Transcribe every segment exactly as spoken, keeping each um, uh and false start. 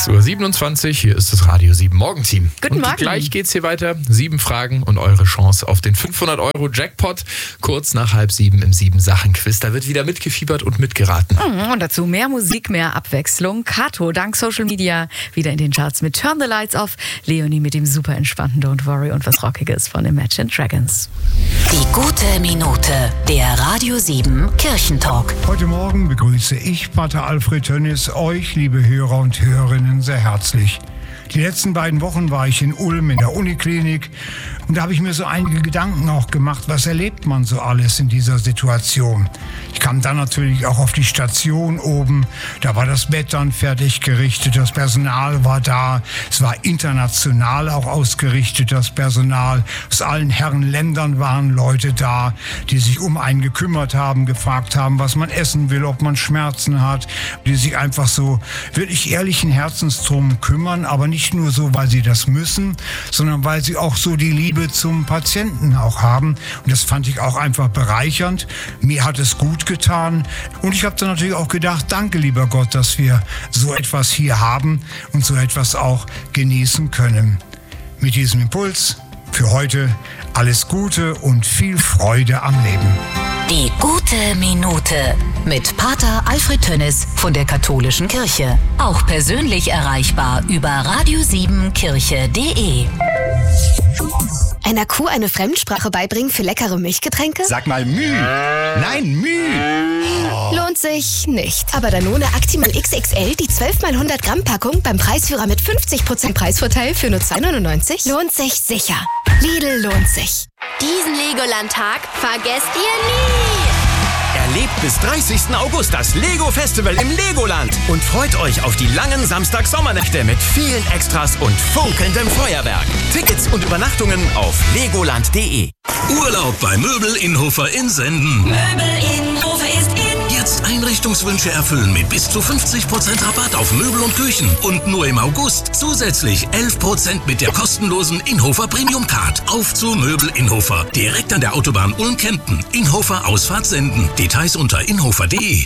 sechs Uhr siebenundzwanzig, hier ist das Radio sieben Morgenteam. Guten und Morgen. Gleich geht's hier weiter. Sieben Fragen und eure Chance auf den fünfhundert Euro Jackpot. Kurz nach halb sieben im Sieben-Sachen-Quiz. Da wird wieder mitgefiebert und mitgeraten. Und dazu mehr Musik, mehr Abwechslung. Kato dank Social Media wieder in den Charts mit Turn the Lights Off. Leonie mit dem super entspannten Don't Worry und was Rockiges von Imagine Dragons. Die gute Minute, der Radio sieben Kirchentalk. Heute Morgen begrüße ich, Pater Alfred Tönnis, euch, liebe Hörer und Hörerinnen, sehr herzlich. Die letzten beiden Wochen war ich in Ulm in der Uniklinik und da habe ich mir so einige Gedanken auch gemacht, was erlebt man so alles in dieser Situation. Ich kam dann natürlich auch auf die Station oben, da war das Bett dann fertig gerichtet, das Personal war da, es war international auch ausgerichtet, das Personal. Aus allen Herren Ländern waren Leute da, die sich um einen gekümmert haben, gefragt haben, was man essen will, ob man Schmerzen hat, die sich einfach so wirklich ehrlichen Herzens drum kümmern, aber nicht nur so, weil sie das müssen, sondern weil sie auch so die Liebe zum Patienten auch haben. Und das fand ich auch einfach bereichernd. Mir hat es gut getan. Und ich habe dann natürlich auch gedacht, danke lieber Gott, dass wir so etwas hier haben und so etwas auch genießen können. Mit diesem Impuls für heute alles Gute und viel Freude am Leben. Die gute Minute mit Pater Alfred Tönnis von der Katholischen Kirche. Auch persönlich erreichbar über radio sieben kirche punkt de. Einer Kuh eine Fremdsprache beibringen für leckere Milchgetränke? Sag mal Müh. Nein, Müh. Oh. Lohnt sich nicht. Aber Danone Actimel X X L, die zwölf mal hundert Gramm Packung beim Preisführer mit fünfzig Prozent Preisvorteil für nur zwei neunundneunzig, lohnt sich sicher. Lidl lohnt sich. Diesen Legoland-Tag vergesst ihr nie! Erlebt bis dreißigsten August das Lego-Festival im Legoland und freut euch auf die langen Samstag-Sommernächte mit vielen Extras und funkelndem Feuerwerk. Tickets und Übernachtungen auf legoland punkt de. Urlaub bei Möbel Inhofer in Senden. Möbel Inhofer ist in. Jetzt Einrichtungswünsche erfüllen mit bis zu fünfzig Prozent Rabatt auf Möbel und Küchen. Und nur im August zusätzlich elf Prozent mit der kostenlosen Inhofer Premium Card. Auf zu Möbel Inhofer. Direkt an der Autobahn Ulm-Kempten. Inhofer Ausfahrt Senden. Details unter inhofer punkt de.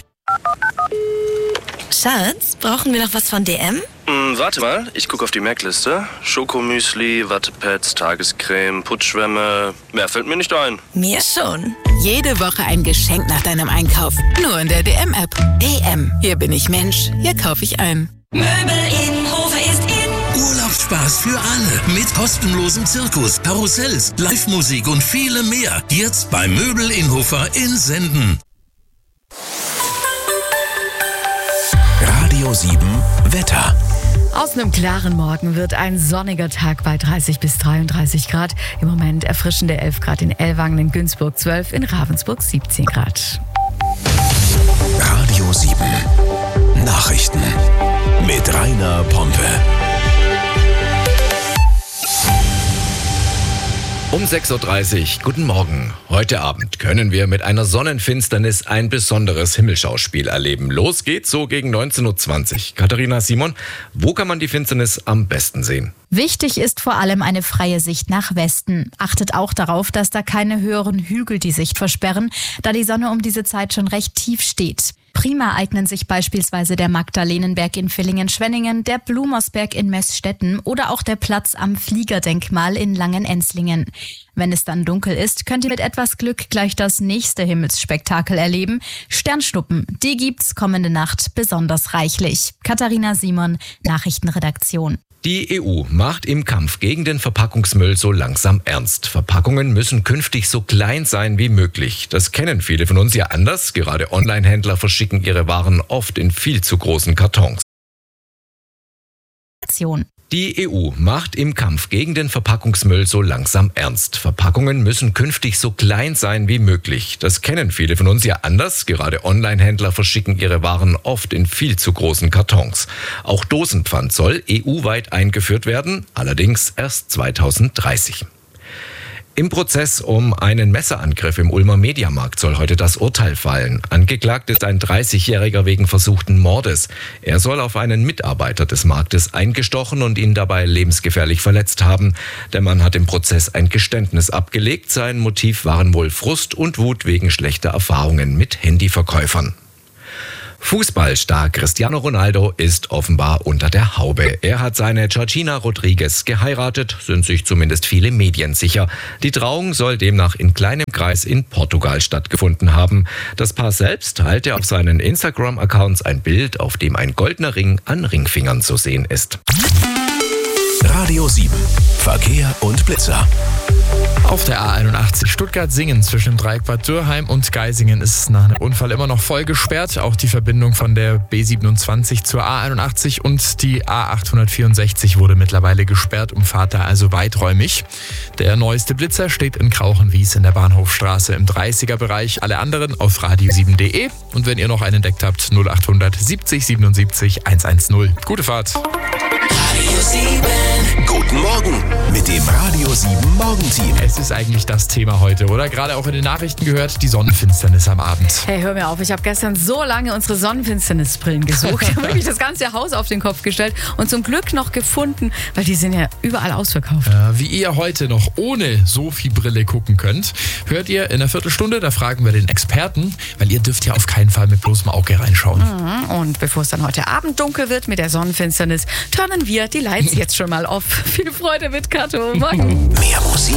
Schatz, brauchen wir noch was von D M? Hm, warte mal, ich gucke auf die Merkliste. Schokomüsli, Wattepads, Tagescreme, Putzschwämme. Mehr fällt mir nicht ein. Mir schon. Jede Woche ein Geschenk nach deinem Einkauf. Nur in der D M-App. D M. Hier bin ich Mensch. Hier kaufe ich ein. Möbel Inhofer ist in. Urlaubsspaß für alle. Mit kostenlosem Zirkus, Karussells, Live-Musik und viele mehr. Jetzt bei Möbel Inhofer in Senden. Radio sieben Wetter. Aus einem klaren Morgen wird ein sonniger Tag bei dreißig bis dreiunddreißig Grad. Im Moment erfrischende elf Grad in Ellwangen, in Günzburg zwölf, in Ravensburg siebzehn Grad. Radio sieben Nachrichten mit Rainer Pompe. Um sechs Uhr dreißig, guten Morgen. Heute Abend können wir mit einer Sonnenfinsternis ein besonderes Himmelschauspiel erleben. Los geht's so gegen neunzehn Uhr zwanzig. Katharina Simon, wo kann man die Finsternis am besten sehen? Wichtig ist vor allem eine freie Sicht nach Westen. Achtet auch darauf, dass da keine höheren Hügel die Sicht versperren, da die Sonne um diese Zeit schon recht tief steht. Prima eignen sich beispielsweise der Magdalenenberg in Villingen-Schwenningen, der Blumersberg in Meßstetten oder auch der Platz am Fliegerdenkmal in Langenenzlingen. Wenn es dann dunkel ist, könnt ihr mit etwas Glück gleich das nächste Himmelsspektakel erleben. Sternschnuppen, die gibt's kommende Nacht besonders reichlich. Katharina Simon, Nachrichtenredaktion. Die E U macht im Kampf gegen den Verpackungsmüll so langsam ernst. Verpackungen müssen künftig so klein sein wie möglich. Das kennen viele von uns ja anders. Gerade Online-Händler verschicken ihre Waren oft in viel zu großen Kartons. Die E U macht im Kampf gegen den Verpackungsmüll so langsam ernst. Verpackungen müssen künftig so klein sein wie möglich. Das kennen viele von uns ja anders. Gerade Online-Händler verschicken ihre Waren oft in viel zu großen Kartons. Auch Dosenpfand soll E U-weit eingeführt werden, allerdings erst zweitausenddreißig. Im Prozess um einen Messerangriff im Ulmer Mediamarkt soll heute das Urteil fallen. Angeklagt ist ein dreißigjähriger wegen versuchten Mordes. Er soll auf einen Mitarbeiter des Marktes eingestochen und ihn dabei lebensgefährlich verletzt haben. Der Mann hat im Prozess ein Geständnis abgelegt. Sein Motiv waren wohl Frust und Wut wegen schlechter Erfahrungen mit Handyverkäufern. Fußballstar Cristiano Ronaldo ist offenbar unter der Haube. Er hat seine Georgina Rodriguez geheiratet, sind sich zumindest viele Medien sicher. Die Trauung soll demnach in kleinem Kreis in Portugal stattgefunden haben. Das Paar selbst teilte auf seinen Instagram-Accounts ein Bild, auf dem ein goldener Ring an Ringfingern zu sehen ist. Radio sieben. Verkehr und Blitzer. Auf der A einundachtzig Stuttgart-Singen zwischen dem Dreieck Bad Dürrheim und Geisingen ist nach einem Unfall immer noch voll gesperrt. Auch die Verbindung von der B siebenundzwanzig zur A einundachtzig und die A achthundertvierundsechzig wurde mittlerweile gesperrt, umfahrt da also weiträumig. Der neueste Blitzer steht in Krauchenwies in der Bahnhofstraße im dreißiger-Bereich. Alle anderen auf radio sieben punkt de und wenn ihr noch einen entdeckt habt, null achthundert siebzig siebenundsiebzig hundertzehn. Gute Fahrt. Radio sieben. Guten Morgen mit dem Radio sieben Morgenteam. Es ist eigentlich das Thema heute, oder? Gerade auch in den Nachrichten gehört, die Sonnenfinsternis am Abend. Hey, hör mir auf, ich habe gestern so lange unsere Sonnenfinsternisbrillen gesucht. Ich habe wirklich das ganze Haus auf den Kopf gestellt und zum Glück noch gefunden, weil die sind ja überall ausverkauft. Äh, wie ihr heute noch ohne Sophie-Brille gucken könnt, hört ihr in einer Viertelstunde, da fragen wir den Experten, weil ihr dürft ja auf keinen Fall mit bloßem Auge reinschauen. Mhm. Und bevor es dann heute Abend dunkel wird mit der Sonnenfinsternis, turnen wir die Lights jetzt schon mal auf. Viel Freude mit Kato. Morgen. Mehr Musik.